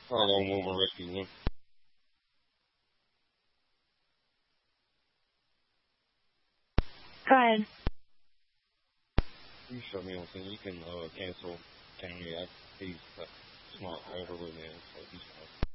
Carlo Mobile Rescue One. Go ahead. You show me on thing. You can cancel. He's smart over with me, so he's fine.